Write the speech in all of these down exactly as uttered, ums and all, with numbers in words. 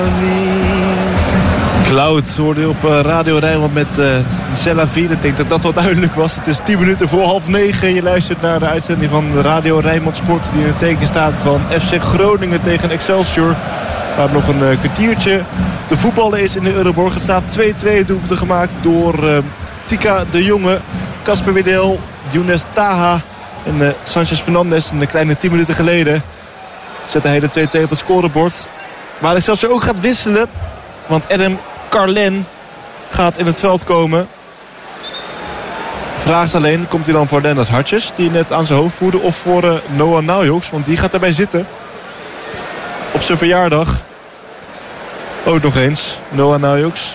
Cloud hoorde je op Radio Rijnmond met uh, Cella vier. Ik denk dat dat wel duidelijk was. Het is tien minuten voor half negen. Je luistert naar de uitzending van Radio Rijnmond Sport. Die in het teken staat van F C Groningen tegen Excelsior. Waar nog een uh, kwartiertje te voetballen is in de Euroborg. Het staat twee-twee, doelpunten gemaakt door uh, Tika de Jonge, Casper Widel, Younes Taha en uh, Sanchez Fernandes. Een kleine tien minuten geleden zette hij de twee-twee op het scorebord. Waar Excelsior ook gaat wisselen. Want Adam Carlen gaat in het veld komen. Vraag is alleen, komt hij dan voor Lennart Hartjes, die net aan zijn hoofd voerde, of voor uh, Noah Naujoks, want die gaat erbij zitten. Op zijn verjaardag. Ook nog eens, Noah Naujoks.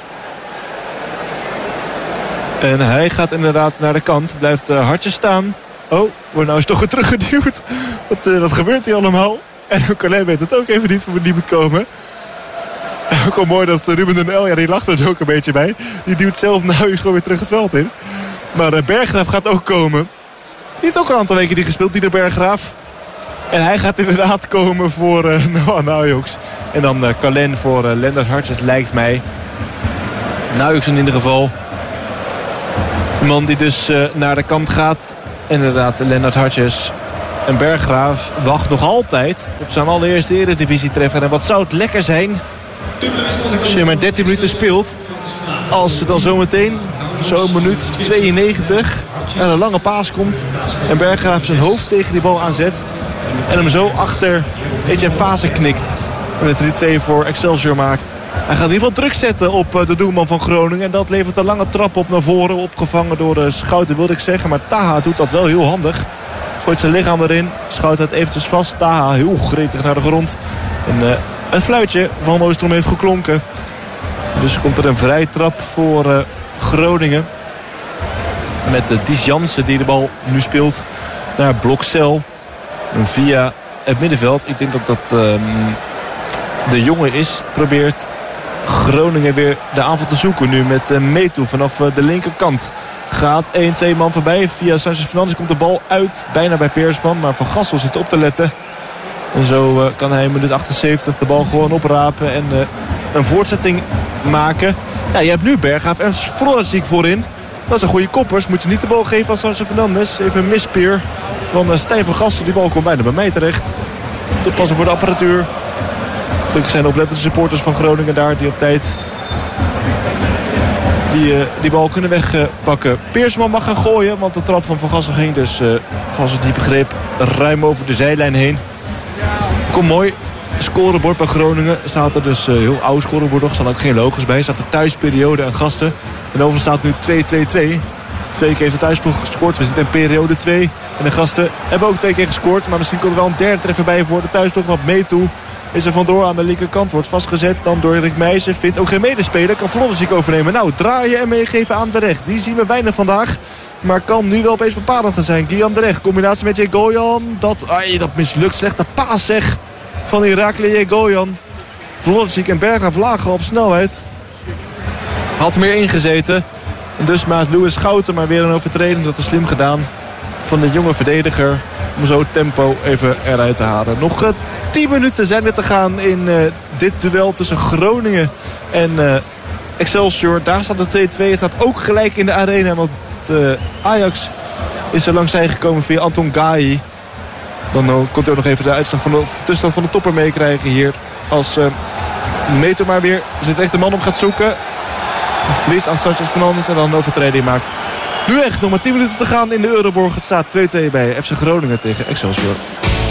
En hij gaat inderdaad naar de kant. Blijft uh, Hartjes staan. Oh, wordt nou eens toch weer teruggeduwd. Wat, uh, wat gebeurt hier allemaal? En Carlen weet het ook even niet voor die moet komen. Ook al mooi dat Ruben den El, ja, die lacht er ook een beetje bij. Die duwt zelf nou gewoon weer terug het veld in. Maar uh, Berggraaf gaat ook komen. Die heeft ook een aantal weken die gespeeld, Dieter Berggraaf. En hij gaat inderdaad komen voor uh, Noah Naujoks. En dan uh, Carlen voor uh, Lennart Hartjes, lijkt mij. Naujoks in ieder geval. De man die dus uh, naar de kant gaat. Inderdaad, Lennart Hartjes. En Berggraaf wacht nog altijd op zijn allereerste eredivisie treffer. En wat zou het lekker zijn als je maar dertien minuten speelt. Als er dan zometeen, zo'n minuut tweeënnegentig, en een lange paas komt. En Berggraaf zijn hoofd tegen die bal aanzet. En hem zo achter Etienne Fase knikt. En het drie-twee voor Excelsior maakt. Hij gaat in ieder geval druk zetten op de doelman van Groningen. En dat levert een lange trap op naar voren. Opgevangen door de Schouten, wilde ik zeggen. Maar Taha doet dat wel heel handig. Gooit zijn lichaam erin. Schout het eventjes vast. Taha heel gretig naar de grond. En uh, het fluitje van Oostrom heeft geklonken. Dus komt er een vrije trap voor uh, Groningen. Met uh, Dies Jansen die de bal nu speelt naar Blokcel. En via het middenveld. Ik denk dat dat uh, de jongen is. Probeert Groningen weer de aanval te zoeken. Nu met uh, Metu vanaf uh, de linkerkant. Gaat één twee man voorbij. Via Sanchez Fernandes komt de bal uit. Bijna bij Peersman. Maar Van Gassel zit op te letten. En zo uh, kan hij in minuut achtenzeventig de bal gewoon oprapen. En uh, een voortzetting maken. Ja, je hebt nu Berggraaf en Florensik voorin. Dat is een goede koppers. Moet je niet de bal geven aan Sanchez Fernandes. Even een mispeer van uh, Stijn van Gassel. Die bal komt bijna bij mij terecht. Toepassen voor de apparatuur. Gelukkig zijn de oplettende supporters van Groningen daar. Die op tijd die, uh, die bal kunnen wegpakken. Uh, Peersman mag gaan gooien. Want de trap van Van Gassel ging dus uh, van zijn diepe greep ruim over de zijlijn heen. Kom mooi. Scorebord bij Groningen staat er dus uh, heel oud scorebord nog. Er staan ook geen logos bij. Er staat er thuisperiode en gasten. En overigens staat nu twee-twee-twee. Twee keer heeft de thuisploeg gescoord. We zitten in periode twee. En de gasten hebben ook twee keer gescoord. Maar misschien komt er wel een derde treffer bij voor de thuisploeg. Want Metu is er vandoor aan de linkerkant. Wordt vastgezet. Dan door Erik Meijsen. Vindt ook geen medespeler. Kan Florensik overnemen. Nou, draaien en meegeven aan de recht. Die zien we weinig vandaag. Maar kan nu wel opeens bepalend gaan zijn. Gian de Recht. Combinatie met Jegoyan. Dat, ai, dat mislukt. Slechte paas zeg. Van Irakli Jegoyan. Florensik en Berggraaf lagen op snelheid. Had meer ingezeten. En dus maakt Louis Schouten maar weer een overtreding. Dat is slim gedaan van de jonge verdediger. Om zo het tempo even eruit te halen. Nog uh, tien minuten zijn er te gaan in uh, dit duel tussen Groningen en uh, Excelsior. Daar staat de twee-twee. Het staat ook gelijk in de arena. Want uh, Ajax is er langs zij gekomen via Anton Gayi. Dan uh, komt hij ook nog even de uitslag van de, of de tussenstand van de topper meekrijgen hier. Als uh, Meter maar weer zijn rechte man op gaat zoeken. Verlies aan Sanchez Fernandes en dan een overtreding maakt. Nu echt nog maar tien minuten te gaan in de Euroborg. Het staat twee-twee bij F C Groningen tegen Excelsior.